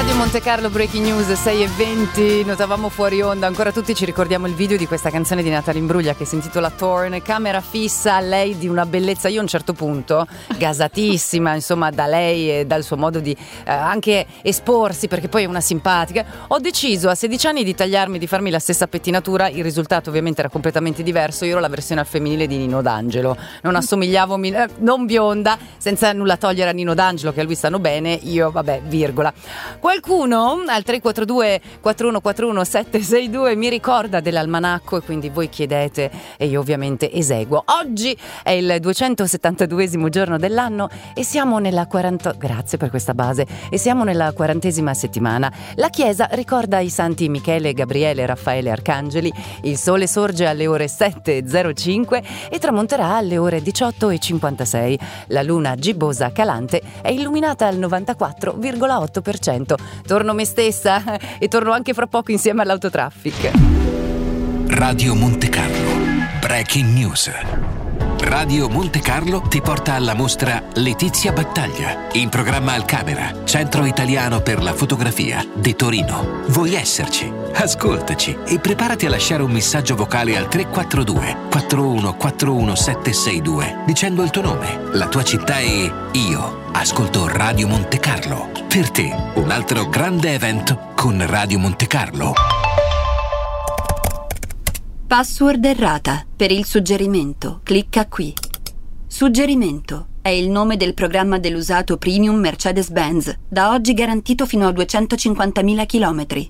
Radio Monte Carlo, Breaking News 6:20. Notavamo fuori onda, ancora tutti ci ricordiamo il video di questa canzone di Natalie Imbruglia che si intitola Torn, camera fissa, lei di una bellezza. Io a un certo punto, gasatissima insomma da lei e dal suo modo di anche esporsi, perché poi è una simpatica, ho deciso a 16 anni di tagliarmi, di farmi la stessa pettinatura. Il risultato ovviamente era completamente diverso. Io ero la versione al femminile di Nino D'Angelo, non assomigliavo, non bionda, senza nulla togliere a Nino D'Angelo che a lui stanno bene, io vabbè, virgola. Qualcuno al 342 4141 762 mi ricorda dell'almanacco e quindi voi chiedete e io ovviamente eseguo. Oggi è il 272esimo giorno dell'anno e siamo nella grazie per questa base, e siamo nella 40esima settimana. La Chiesa ricorda i santi Michele, Gabriele, Raffaele, Arcangeli. Il sole sorge alle ore 7:05 e tramonterà alle ore 18:56. La luna gibbosa calante è illuminata al 94,8%. Torno me stessa e torno anche fra poco insieme all'autotraffic. Radio Monte Carlo, Breaking News. Radio Monte Carlo ti porta alla mostra Letizia Battaglia, in programma al Camera, Centro Italiano per la Fotografia di Torino. Vuoi esserci? Ascoltaci e preparati a lasciare un messaggio vocale al 342 4141 762 dicendo il tuo nome, la tua città e io ascolto Radio Monte Carlo. Per te, un altro grande evento con Radio Monte Carlo. Password errata. Per il suggerimento, clicca qui. Suggerimento è il nome del programma dell'usato premium Mercedes-Benz, da oggi garantito fino a 250.000 chilometri.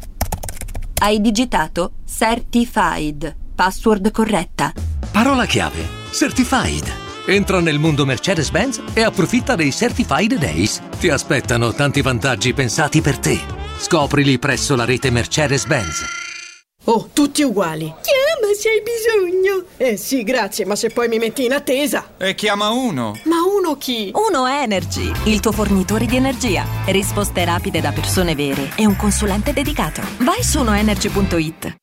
Hai digitato Certified. Password corretta. Parola chiave: Certified. Entra nel mondo Mercedes-Benz e approfitta dei Certified Days. Ti aspettano tanti vantaggi pensati per te. Scoprili presso la rete Mercedes-Benz. Oh, tutti uguali. Chiama se hai bisogno. Sì, grazie, ma se poi mi metti in attesa. E chiama uno. Ma uno chi? Uno Energy, il tuo fornitore di energia. Risposte rapide da persone vere e un consulente dedicato. Vai su unoenergy.it.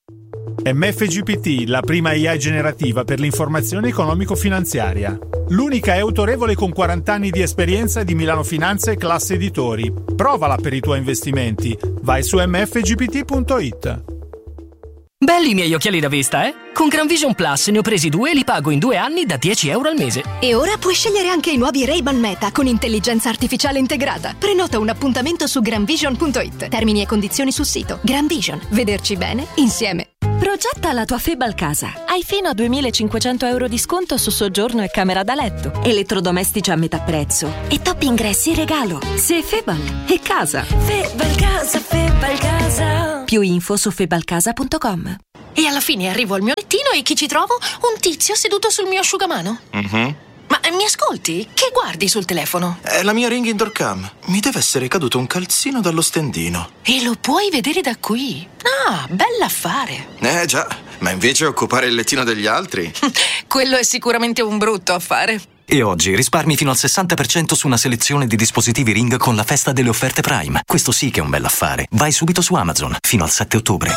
MFGPT, la prima AI generativa per l'informazione economico-finanziaria. L'unica è autorevole con 40 anni di esperienza di Milano Finanza e Classe Editori. Provala per i tuoi investimenti. Vai su mfgpt.it. Belli i miei occhiali da vista, eh? Con Gran Vision Plus ne ho presi 2 e li pago in 2 anni da €10 al mese. E ora puoi scegliere anche i nuovi Ray-Ban Meta con intelligenza artificiale integrata. Prenota un appuntamento su granvision.it. Termini e condizioni sul sito. Gran Vision. Vederci bene insieme. Progetta la tua Febal casa. Hai fino a €2.500 di sconto su soggiorno e camera da letto. Elettrodomestici a metà prezzo. E top ingressi regalo. Se Febal è casa. Febal casa, Febal casa. Più info su febalcasa.com. E alla fine arrivo al mio lettino e chi ci trovo? Un tizio seduto sul mio asciugamano. Ma mi ascolti? Che guardi sul telefono? È la mia Ring Indoor Cam. Mi deve essere caduto un calzino dallo stendino. E lo puoi vedere da qui. Ah, bell'affare. Già, ma invece occupare il lettino degli altri? Quello è sicuramente un brutto affare. E oggi risparmi fino al 60% su una selezione di dispositivi Ring con la festa delle offerte Prime. Questo sì che è un bell'affare. Vai subito su Amazon, fino al 7 ottobre.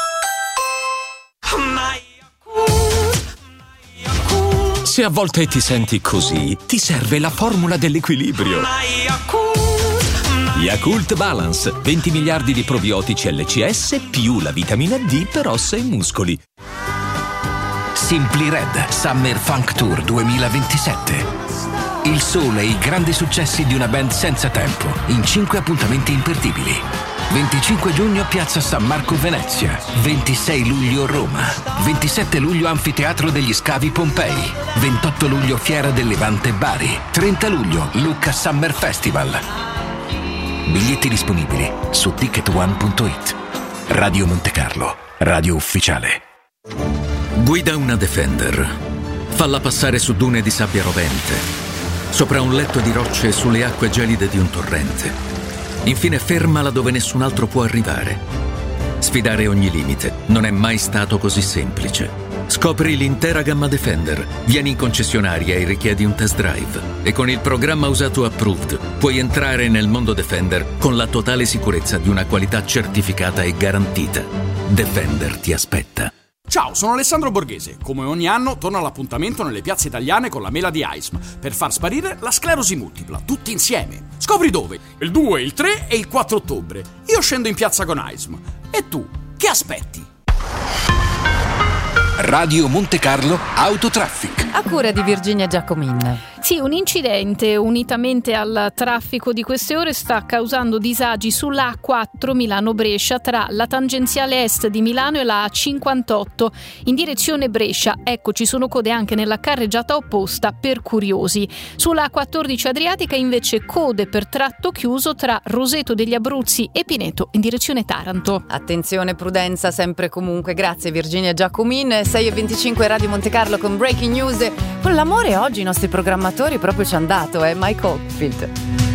Se a volte ti senti così, ti serve la formula dell'equilibrio. Yakult Balance, 20 miliardi di probiotici LCS più la vitamina D per ossa e muscoli. Simply Red Summer Funk Tour 2027. Il sole e i grandi successi di una band senza tempo, in 5 appuntamenti imperdibili. 25 giugno Piazza San Marco Venezia, 26 luglio Roma, 27 luglio Anfiteatro degli Scavi Pompei, 28 luglio Fiera del Levante Bari, 30 luglio Lucca Summer Festival. Biglietti disponibili su ticketone.it. Radio Monte Carlo, radio ufficiale. Guida una Defender. Falla passare su dune di sabbia rovente, sopra un letto di rocce sulle acque gelide di un torrente. Infine fermala dove nessun altro può arrivare. Sfidare ogni limite non è mai stato così semplice. Scopri l'intera gamma Defender. Vieni in concessionaria e richiedi un test drive. E con il programma Usato Approved puoi entrare nel mondo Defender con la totale sicurezza di una qualità certificata e garantita. Defender ti aspetta. Ciao, sono Alessandro Borghese. Come ogni anno torno all'appuntamento nelle piazze italiane con la mela di AISM per far sparire la sclerosi multipla, tutti insieme. Scopri dove? Il 2, il 3 e il 4 ottobre. Io scendo in piazza con AISM. E tu, che aspetti? Radio Monte Carlo Autotraffic. A cura di Virginia Giacomin. Sì, un incidente unitamente al traffico di queste ore sta causando disagi sulla A4 Milano-Brescia tra la tangenziale est di Milano e la A58 in direzione Brescia. Ecco, ci sono code anche nella carreggiata opposta per curiosi. Sulla A14 Adriatica invece code per tratto chiuso tra Roseto degli Abruzzi e Pineto in direzione Taranto. Attenzione, prudenza sempre e comunque. Grazie Virginia Giacomin. 6:25 Radio Monte Carlo con Breaking News. Con l'amore oggi i nostri programmatori proprio ci hanno dato, Mike Oldfield.